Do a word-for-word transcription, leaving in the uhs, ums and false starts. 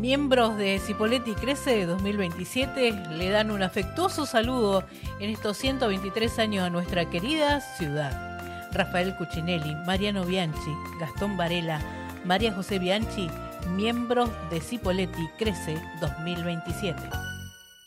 Miembros de Cipolletti Crece dos mil veintisiete le dan un afectuoso saludo en estos ciento veintitrés años a nuestra querida ciudad. Rafael Cuccinelli, Mariano Bianchi, Gastón Varela, María José Bianchi, miembros de Cipolletti Crece dos mil veintisiete.